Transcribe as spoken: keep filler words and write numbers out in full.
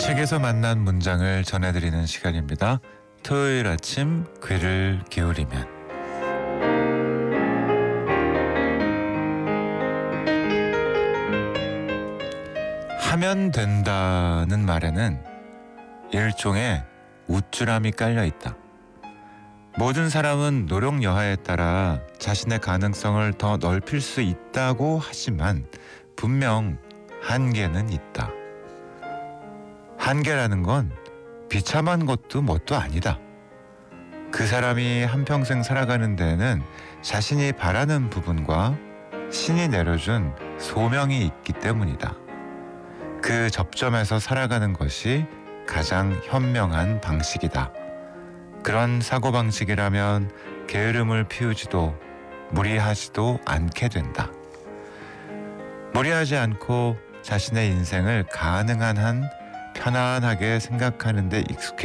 책에서 만난 문장을 전해드리는 시간입니다. 토요일 아침 귀를 기울이면. 하면 된다는 말에는 일종의 우쭐함이 깔려 있다. 모든 사람은 노력 여하에 따라 자신의 가능성을 더 넓힐 수 있다고 하지만 분명 한계는 있다. 한계라는 건 비참한 것도 뭣도 아니다. 그 사람이 한평생 살아가는 데에는 자신이 바라는 부분과 신이 내려준 소명이 있기 때문이다. 그 접점에서 살아가는 것이 가장 현명한 방식이다. 그런 사고방식이라면 게으름을 피우지도 무리하지도 않게 된다. 무리하지 않고 자신의 인생을 가능한 한 편안하게 생각하는 데 익숙해